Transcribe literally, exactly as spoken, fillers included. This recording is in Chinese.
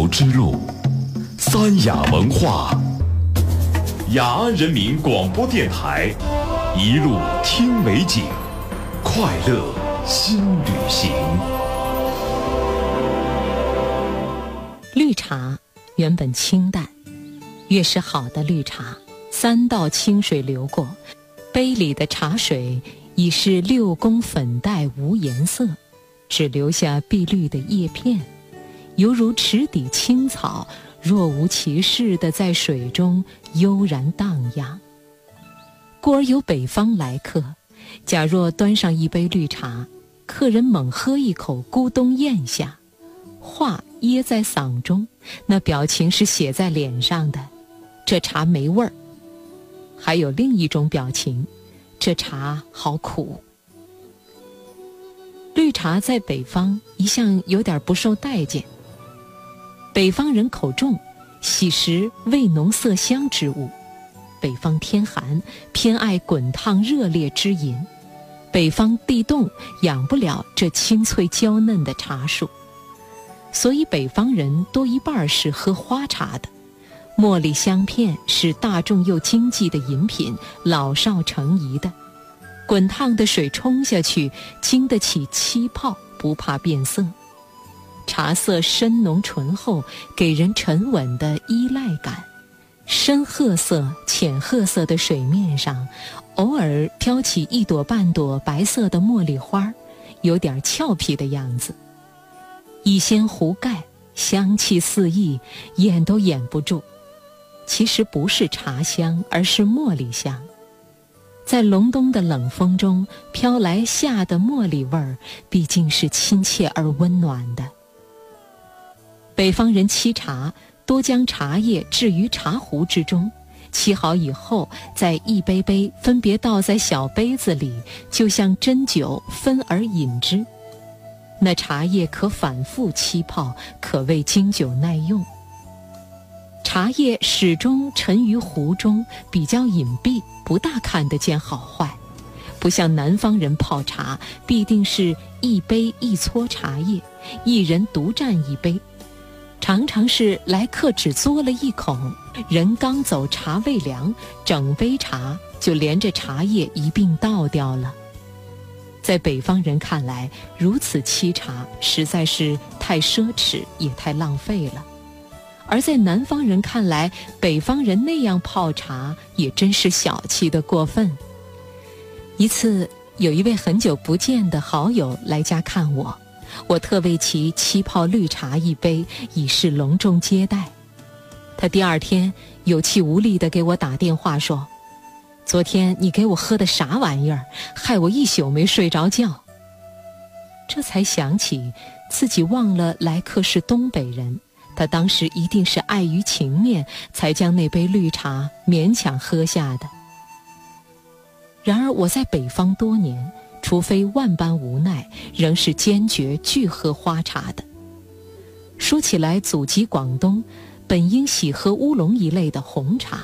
之路，三雅文化，雅安人民广播电台，一路听美景，快乐新旅行。 绿茶原本清淡，越是好的绿茶，三道清水流过，杯里的茶水已是六宫粉黛无颜色，只留下碧绿的叶片，犹如池底青草，若无其事地在水中悠然荡漾。故而有北方来客，假若端上一杯绿茶，客人猛喝一口，咕咚咽下，话噎在嗓中，那表情是写在脸上的，这茶没味儿。还有另一种表情，这茶好苦。绿茶在北方一向有点不受待见，北方人口重，喜食味浓色香之物，北方天寒，偏爱滚烫热烈之饮，北方地冻，养不了这清脆娇嫩的茶树，所以北方人多一半是喝花茶的。茉莉香片是大众又经济的饮品，老少成宜的，滚烫的水冲下去，经得起气泡，不怕变色。茶色深浓醇厚，给人沉稳的依赖感。深褐色、浅褐色的水面上，偶尔飘起一朵半朵白色的茉莉花，有点俏皮的样子。一掀壶盖，香气四溢，掩都掩不住。其实不是茶香，而是茉莉香。在隆冬的冷风中飘来夏的茉莉味儿，毕竟是亲切而温暖的。北方人沏茶，多将茶叶置于茶壶之中，沏好以后，再一杯杯分别倒在小杯子里，就像斟酒分而饮之。那茶叶可反复沏泡，可谓经久耐用。茶叶始终沉于壶中，比较隐蔽，不大看得见好坏。不像南方人泡茶，必定是一杯一撮茶叶，一人独占一杯，常常是来客只嘬了一口，人刚走茶未凉，整杯茶就连着茶叶一并倒掉了。在北方人看来，如此沏茶实在是太奢侈，也太浪费了。而在南方人看来，北方人那样泡茶也真是小气的过分。一次，有一位很久不见的好友来家看我，我特为其沏泡绿茶一杯，以示隆重接待。他第二天有气无力地给我打电话说，昨天你给我喝的啥玩意儿，害我一宿没睡着觉。这才想起自己忘了来客是东北人，他当时一定是碍于情面，才将那杯绿茶勉强喝下的。然而我在北方多年，除非万般无奈，仍是坚决拒喝花茶的。说起来祖籍广东，本应喜喝乌龙一类的红茶，